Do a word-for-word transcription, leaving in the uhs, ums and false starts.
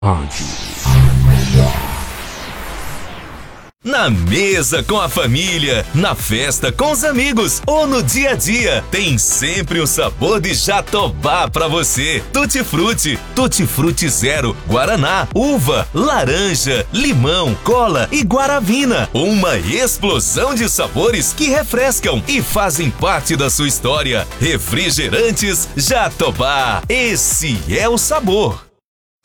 Rádio. Na mesa com a família, na festa com os amigos ou no dia a dia, tem sempre o sabor de Jatobá pra você. Tutti Frutti, Tutti Frutti Zero, Guaraná, uva, laranja, limão, cola e guaravina. Uma explosão de sabores que refrescam e fazem parte da sua história. Refrigerantes Jatobá, esse é o sabor.